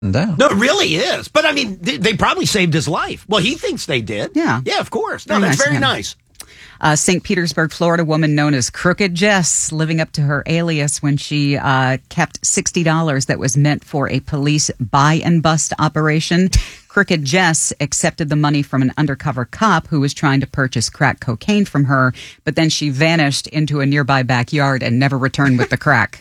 No. No, it really is. But I mean, they probably saved his life. Well, he thinks they did. Yeah. Yeah, of course. No, that's very nice. St. Petersburg, Florida woman known as Crooked Jess, living up to her alias when she kept $60 that was meant for a police buy and bust operation. Crooked Jess accepted the money from an undercover cop who was trying to purchase crack cocaine from her, but then she vanished into a nearby backyard and never returned with the crack.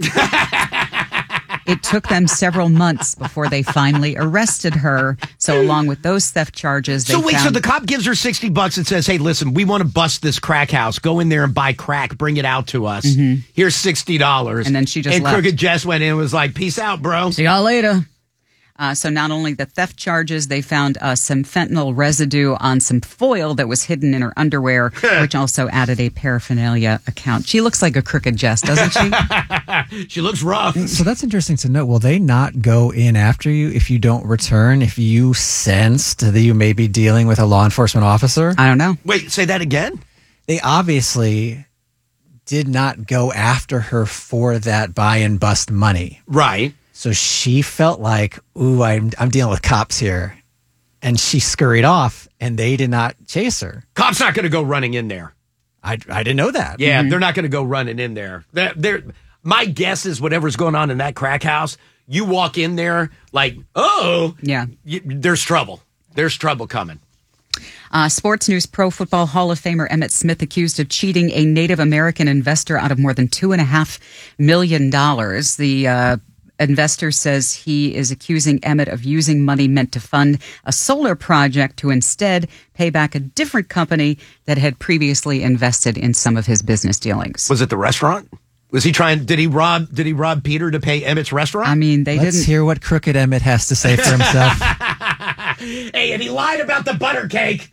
It took them several months before they finally arrested her. So along with those theft charges, so the cop gives her $60 and says, hey, listen, we want to bust this crack house. Go in there and buy crack. Bring it out to us. Mm-hmm. Here's $60. And then she just left. Crooked Jess went in and was like, peace out, bro. See y'all later. So not only the theft charges, they found some fentanyl residue on some foil that was hidden in her underwear, which also added a paraphernalia account. She looks like a Crooked Jess, doesn't she? She looks rough. So that's interesting to note. Will they not go in after you if you don't return, if you sensed that you may be dealing with a law enforcement officer? I don't know. Wait, say that again? They obviously did not go after her for that buy and bust money. Right. So she felt like, ooh, I'm dealing with cops here. And she scurried off, and they did not chase her. Cops not going to go running in there. I didn't know that. Yeah, They're not going to go running in there. My guess is whatever's going on in that crack house, you walk in there like, oh, yeah, there's trouble. There's trouble coming. Sports News Pro Football Hall of Famer Emmitt Smith accused of cheating a Native American investor out of more than $2.5 million. The investor says he is accusing Emmitt of using money meant to fund a solar project to instead pay back a different company that had previously invested in some of his business dealings. Was it the restaurant? Was he trying? Did he rob Peter to pay Emmitt's restaurant? I mean, Let's hear what Crooked Emmitt has to say for himself. Hey, and he lied about the butter cake.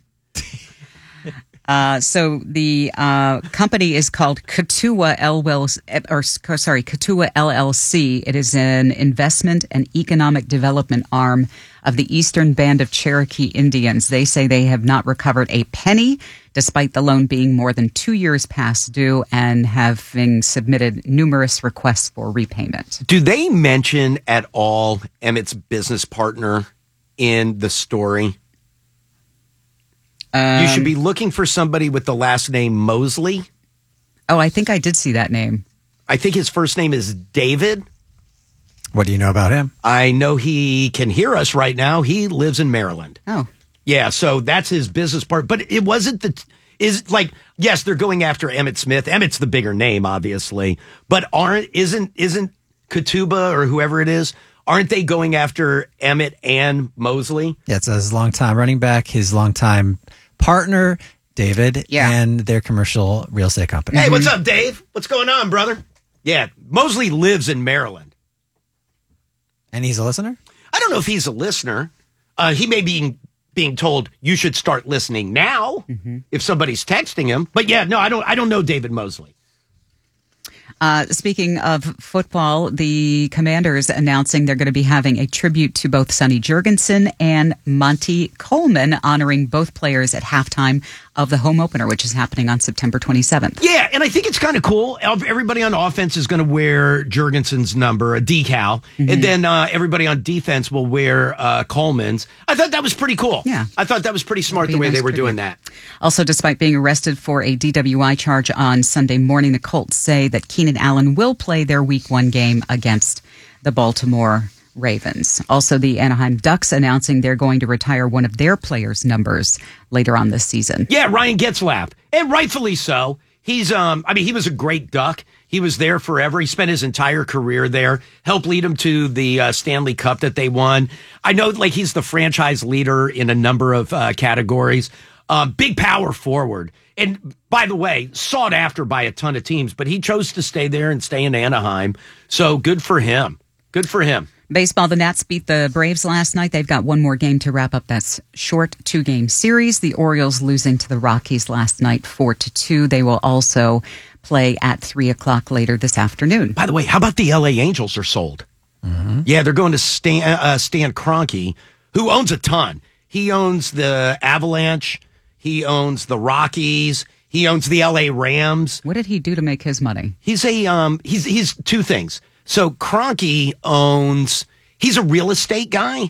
So the company is called Katua LLC. It is an investment and economic development arm of the Eastern Band of Cherokee Indians. They say they have not recovered a penny, despite the loan being more than 2 years past due and having submitted numerous requests for repayment. Do they mention at all Emmitt's business partner in the story? You should be looking for somebody with the last name Mosley. Oh, I think I did see that name. I think his first name is David. What do you know about him? I know he can hear us right now. He lives in Maryland. Oh. Yeah, so that's his business part. But it wasn't yes, they're going after Emmitt Smith. Emmitt's the bigger name, obviously. But isn't Katuba or whoever it is, aren't they going after Emmitt and Mosley? Yeah, it's his longtime running back, his longtime partner, David, and their commercial real estate company. Hey, what's up, Dave? What's going on, brother? Yeah, Mosley lives in Maryland. And he's a listener? I don't know if he's a listener. He may be being told you should start listening now if somebody's texting him. But yeah, no, I don't know David Mosley. Speaking of football, the Commanders announcing they're going to be having a tribute to both Sonny Jurgensen and Monty Coleman, honoring both players at halftime of the home opener, which is happening on September 27th. Yeah, and I think it's kind of cool. Everybody on offense is going to wear Jurgensen's number, a decal, and then everybody on defense will wear Coleman's. I thought that was pretty cool. Yeah. I thought that was pretty smart the way they were doing that. Also, despite being arrested for a DWI charge on Sunday morning, the Colts say that Keenan Allen will play their Week 1 game against the Baltimore Ravens. Also, the Anaheim Ducks announcing they're going to retire one of their players' numbers later on this season. Yeah, Ryan Getzlaff, and rightfully so. He's, he was a great Duck. He was there forever. He spent his entire career there, helped lead them to the Stanley Cup that they won. I know, he's the franchise leader in a number of categories. Big power forward. And by the way, sought after by a ton of teams, but he chose to stay there and stay in Anaheim. So good for him. Good for him. Baseball, the Nats beat the Braves last night. They've got one more game to wrap up that short 2-game series. The Orioles losing to the Rockies last night 4-2. They will also play at 3:00 later this afternoon. By the way, how about the LA Angels are sold? Mm-hmm. Yeah, they're going to Stan Kroenke, who owns a ton. He owns the Avalanche. He owns the Rockies. He owns the LA Rams. What did he do to make his money? He's two things. So Kroenke owns, He's a real estate guy.